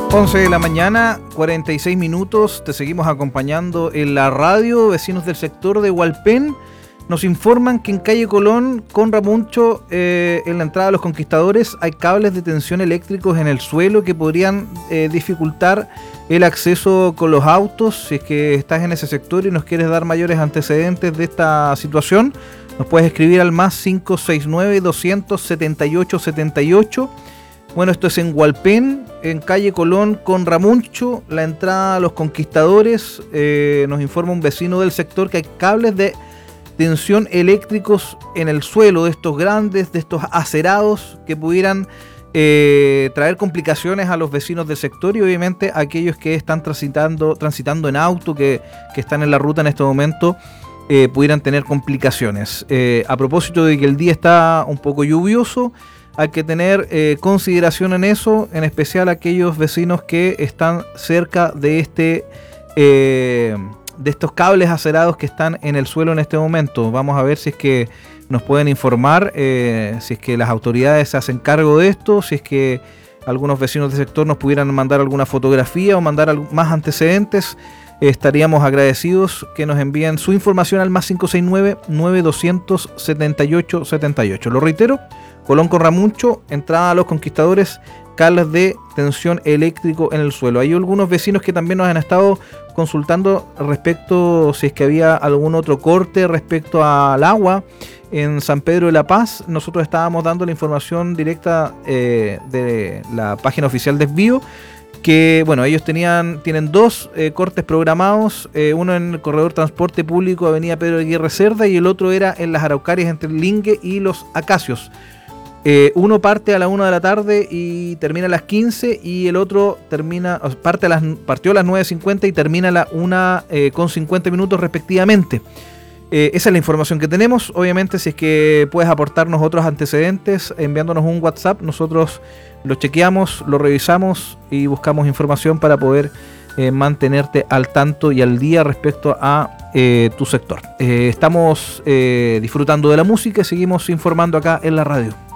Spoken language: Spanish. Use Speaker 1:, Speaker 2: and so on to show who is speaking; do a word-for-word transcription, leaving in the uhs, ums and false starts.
Speaker 1: once de la mañana, cuarenta y seis minutos, te seguimos acompañando en la radio. Vecinos del sector de Hualpén nos informan que en calle Colón, con Ramuncho, eh, en la entrada a Los Conquistadores, hay cables de tensión eléctricos en el suelo que podrían eh, dificultar el acceso con los autos. Si es que estás en ese sector y nos quieres dar mayores antecedentes de esta situación, nos puedes escribir al más cinco seis nueve, doscientos setenta y ocho setenta y ocho. Bueno, esto es en Hualpén, en calle Colón con Ramuncho, la entrada a Los Conquistadores. Eh, nos informa un vecino del sector que hay cables de tensión eléctricos en el suelo, de estos grandes, de estos acerados, que pudieran eh, traer complicaciones a los vecinos del sector y obviamente a aquellos que están transitando, transitando en auto, que, que están en la ruta en este momento, eh, pudieran tener complicaciones. Eh, a propósito de que el día está un poco lluvioso, hay que tener eh, consideración en eso, en especial aquellos vecinos que están cerca de este eh, de estos cables acerados que están en el suelo en este momento. Vamos a ver si es que nos pueden informar, eh, si es que las autoridades se hacen cargo de esto, si es que algunos vecinos del sector nos pudieran mandar alguna fotografía o mandar más antecedentes. Eh, estaríamos agradecidos que nos envíen su información al más cinco seis nueve, nueve doscientos setenta y ocho setenta y ocho. Lo reitero, Colón con Ramuncho, entrada a Los Conquistadores, cables de tensión eléctrico en el suelo. Hay algunos vecinos que también nos han estado consultando respecto si es que había algún otro corte respecto al agua en San Pedro de la Paz. Nosotros estábamos dando la información directa eh, de la página oficial de Desvío, que bueno, ellos tenían tienen dos eh, cortes programados, eh, uno en el corredor transporte público avenida Pedro Aguirre Cerda y el otro era en las Araucarias entre el Lingue y los Acacios. Eh, uno parte a la una de la tarde y termina a las quince y el otro termina parte a las, partió a las nueve cincuenta y termina a la una eh, con cincuenta minutos respectivamente. Eh, esa es la información que tenemos. Obviamente, si es que puedes aportarnos otros antecedentes enviándonos un WhatsApp, nosotros lo chequeamos, lo revisamos y buscamos información para poder eh, mantenerte al tanto y al día respecto a eh, tu sector. Eh, estamos eh, disfrutando de la música y seguimos informando acá en la radio.